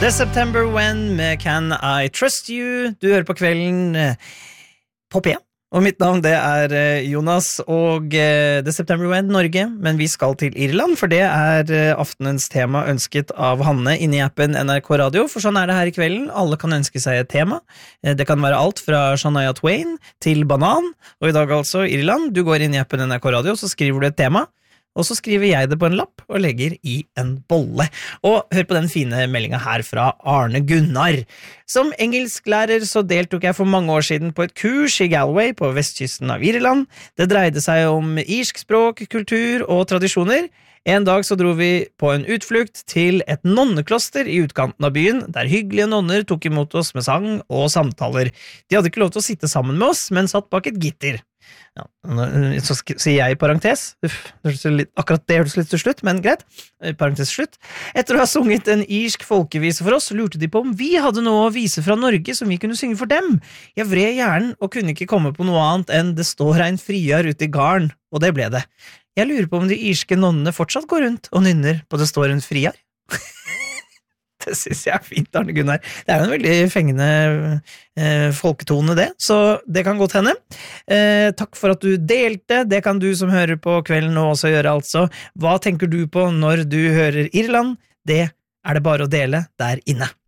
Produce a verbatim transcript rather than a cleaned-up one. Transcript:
The September When med Can I Trust You? Du hører på kvelden på P en. Og mitt navn det er Jonas og The September When Norge, men vi skal til Irland, for det er aftenens tema ønsket av Hanne inne i appen N R K Radio, for sånn er det her i kvelden. Alle kan ønske seg et tema. Det kan være alt fra Shania Twain til banan, og i dag altså Irland. Du går inn i appen N R K Radio, så skriver du et tema, og så skriver jeg det på en lapp og legger i en bolle. Og hør på den fine meldingen her fra Arne Gunnar. Som engelsklærer så deltok jeg for mange år siden på et kurs i Galway på vestkysten av Irland. Det dreide seg om irsk språk, kultur og tradisjoner. En dag så dro vi på en utflukt til et nonnekloster i utkanten av byen, der hyggelige nonner tok imot oss med sang og samtaler. De hadde ikke lov til å sitte sammen med oss, men satt bak et gitter. Ja, så sier jeg i parentes Uff, akkurat det hørtes litt til slutt, men greit, parentes slutt. Etter å ha sunget en irsk folkevise for oss, lurte de på om vi hadde noe å vise fra Norge som vi kunne synge for dem. Jeg vred hjernen og kunne ikke komme på noe annet enn det står en friar ute i garn, og det ble det. Jeg lurer på om de irske nonnene fortsatt går rundt og nynner på det står en friar. Det synes jeg er fint, Arne Gunnar. Det er jo en veldig fengende eh, folketone det, så det kan godt hende. Eh, takk for at du delte, det kan du som hører på kvelden nå også gjøre altså. Hva tenker du på når du hører Irland? Det er det bare å dele der inne.